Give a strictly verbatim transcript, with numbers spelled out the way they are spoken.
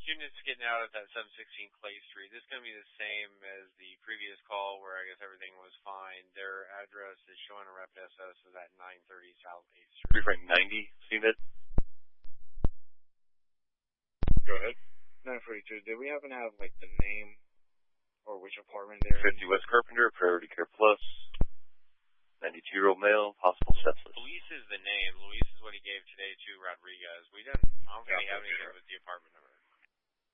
units getting out at that seven sixteen Clay Street. This is going to be the same as the previous call where I guess everything was fine. Their address is showing a rep S S is at nine thirty South eighth Street. Frank ninety, unit. Go ahead. nine forty-two, did we happen to have, like, the name or which apartment there? fifty West Carpenter, Priority Care Plus. ninety-two-year-old male, possible sepsis. Luis is the name. Luis is what he gave today to Rodriguez. We don't, I don't think we have anything with the apartment number.